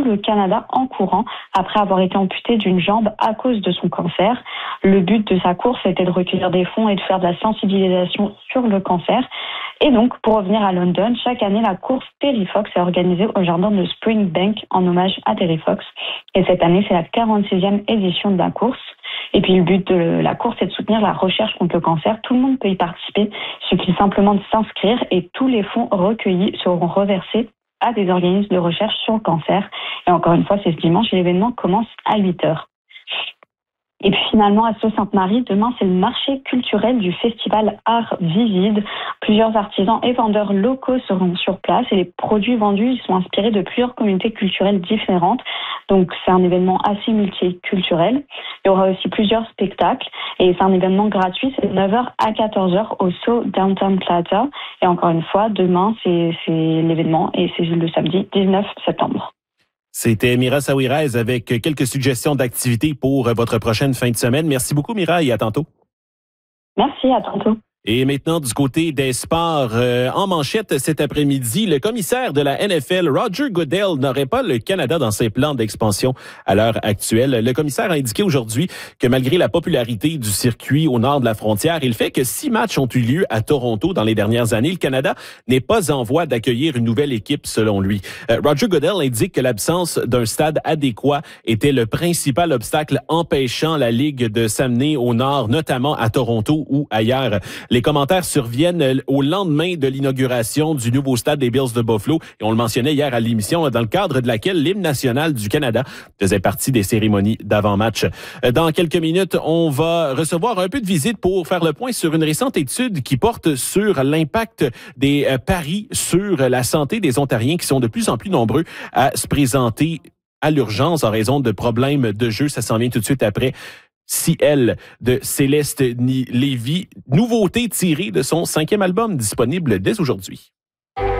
le Canada en courant après avoir été amputé d'une jambe à cause de son cancer. Le but de sa course était de recueillir des fonds et de faire de la sensibilisation sur le cancer. Et donc, pour revenir à London, chaque année, la course Terry Fox est organisée au jardin de Springbank en hommage à Terry Fox. Et cette année, c'est la 46e édition de la course. Et puis, le but de la course est de soutenir la recherche contre le cancer. Tout le monde peut y participer. Il suffit simplement de s'inscrire et tous les fonds recueillis seront reversés à des organismes de recherche sur le cancer. Et encore une fois, c'est ce dimanche et l'événement commence à 8h. Et puis finalement, à Sault-Sainte-Marie, demain, c'est le marché culturel du festival Art Vivide. Plusieurs artisans et vendeurs locaux seront sur place et les produits vendus ils sont inspirés de plusieurs communautés culturelles différentes. Donc, c'est un événement assez multiculturel. Il y aura aussi plusieurs spectacles et c'est un événement gratuit. C'est de 9h à 14h au So Downtown Plaza. Et encore une fois, demain, c'est l'événement et c'est le samedi 19 septembre. C'était Mira Saouirez avec quelques suggestions d'activités pour votre prochaine fin de semaine. Merci beaucoup, Mira, et à tantôt. Merci, à tantôt. Et maintenant, du côté des sports, en manchette cet après-midi, le commissaire de la NFL, Roger Goodell, n'aurait pas le Canada dans ses plans d'expansion à l'heure actuelle. Le commissaire a indiqué aujourd'hui que malgré la popularité du circuit au nord de la frontière et le fait que 6 matchs ont eu lieu à Toronto dans les dernières années, le Canada n'est pas en voie d'accueillir une nouvelle équipe, selon lui. Roger Goodell indique que l'absence d'un stade adéquat était le principal obstacle empêchant la Ligue de s'amener au nord, notamment à Toronto ou ailleurs. Les commentaires surviennent au lendemain de l'inauguration du nouveau stade des Bills de Buffalo. Et on le mentionnait hier à l'émission, dans le cadre de laquelle l'hymne national du Canada faisait partie des cérémonies d'avant-match. Dans quelques minutes, on va recevoir un peu de visite pour faire le point sur une récente étude qui porte sur l'impact des paris sur la santé des Ontariens qui sont de plus en plus nombreux à se présenter à l'urgence en raison de problèmes de jeu. Ça s'en vient tout de suite après. Ciel de Céleste Lévy, nouveauté tirée de son 5e album disponible dès aujourd'hui.